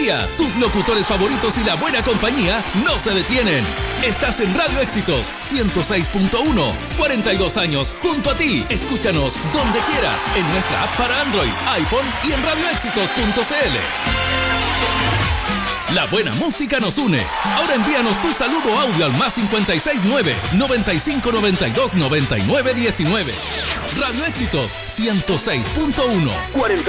día. Tus locutores favoritos y la buena compañía no se detienen. Estás en Radio Éxitos 106.1. 42 años junto a ti. Escúchanos donde quieras en nuestra app para Android, iPhone y en radioéxitos.cl. La buena música nos une. Ahora envíanos tu saludo audio al más 569-9592-9919. Radio Éxitos 106.1. 42